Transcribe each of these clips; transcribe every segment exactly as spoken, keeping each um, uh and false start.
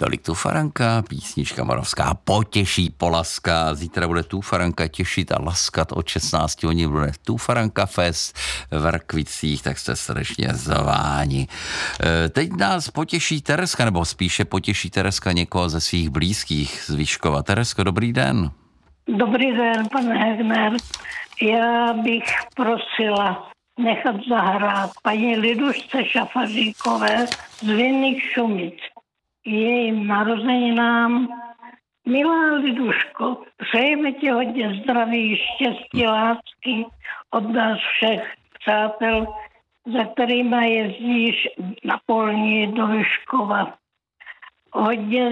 Tolik Tufaranka, písnička moravská potěší, polaská. Zítra bude Tufaranka těšit a laskat od šestnácti hodin bude Tufaranka Fest v Rakvicích, tak jste srdečně zváni. Teď nás potěší Tereska, nebo spíše potěší Tereska někoho ze svých blízkých z Vyškova. Teresko, dobrý den. Dobrý den, pane Hegner. Já bych prosila nechat zahrát paní Lidušce Šafaříkové z Vinných Šumic. Jejím narozeninám. Milá Liduško, přejeme ti hodně zdraví, štěstí, lásky od nás všech přátel, za kterýma jezdíš na polní do Vyškova. Hodně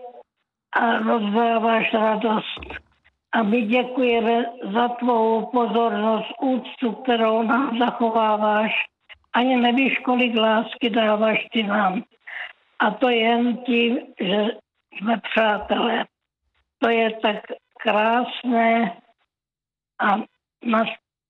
a rozdáváš radost. A my děkujeme za tvou pozornost, úctu, kterou nám zachováváš. Ani nevíš, kolik lásky dáváš ty nám. A to jen tím, že jsme přátelé. To je tak krásné a na,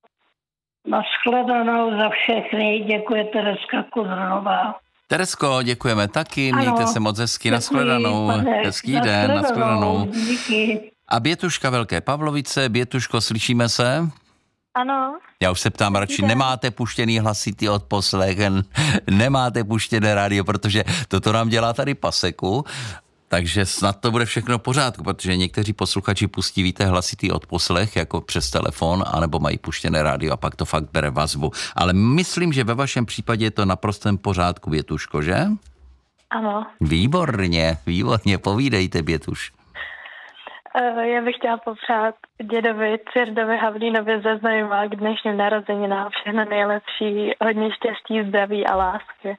nashledanou za všechny. Děkuje Tereska Kudrnová. Teresko, děkujeme taky, ano, mějte se moc hezky, nashledanou, pane, hezký den, nashledanou. Díky. A Bětuška Velké Pavlovice, Bětuško, slyšíme se? Ano. Já už se ptám radši, nemáte puštěný hlasitý odposlech, nemáte puštěné rádio, protože toto nám dělá tady Paseku, takže snad to bude všechno v pořádku, protože někteří posluchači pustí, víte, hlasitý odposlech jako přes telefon, anebo mají puštěné rádio a pak to fakt bere vazbu. Ale myslím, že ve vašem případě je to naprostém pořádku, Bětuško, že? Ano. Výborně, výborně, povídejte, Bětuš. Já bych chtěla popřát dědovi Cyrdovi Havlínovi ze Znojma k dnešním narozeninám všechno nejlepší, hodně štěstí, zdraví a lásky.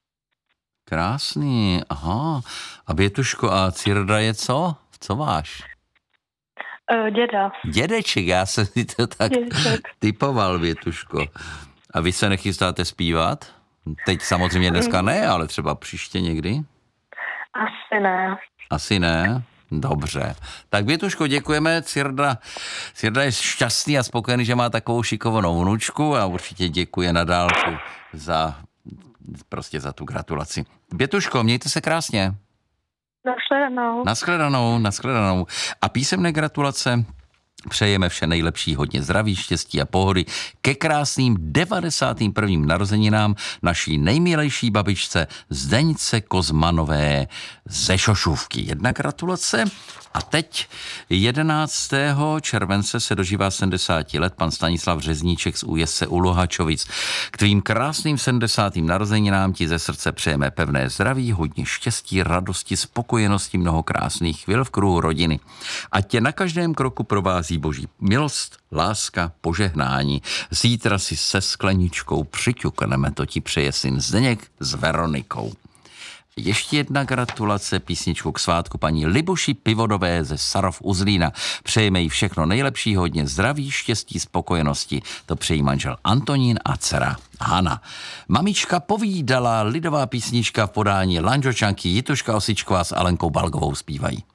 Krásný, aha. A Bětuško, a Cyrda je co? Co máš? Uh, děda. Dědeček, já jsem si to tak Dědeček. typoval, Bětuško. A vy se nechystáte zpívat? Teď samozřejmě dneska ne, ale třeba příště někdy? Asi ne. Asi ne? Dobře. Tak Bětuško, děkujeme. Cyrda, Cyrda je šťastný a spokojený, že má takovou šikovnou vnučku a určitě děkuje na dálku za, prostě za tu gratulaci. Bětuško, mějte se krásně. Nashledanou. Nashledanou, nashledanou. A písemné gratulace přejeme vše nejlepší, hodně zdraví, štěstí a pohody ke krásným devadesátým prvním narozeninám naší nejmilejší babičce Zdeňce Kozmanové ze Šošůvky. Jedna gratulace. A teď jedenáctého července se dožívá sedmdesát let pan Stanislav Řezníček z Újezdce u Luhačovic. K tvým krásným sedmdesátým narozeninám ti ze srdce přejeme pevné zdraví, hodně štěstí, radosti, spokojenosti, mnoho krásných chvil v kruhu rodiny. A tě na každém kroku provází boží milost, láska, požehnání. Zítra si se skleničkou přiťukneme, to ti přeje syn Zdeněk s Veronikou. Ještě jedna gratulace, písničku k svátku paní Libuši Pivodové ze Sarov u Zlína. Přejeme jí všechno nejlepší, hodně zdraví, štěstí, spokojenosti. To přejí manžel Antonín a dcera Hana. Mamička povídala, lidová písnička v podání Lanžočanky Jituška Osičková s Alenkou Balgovou zpívají.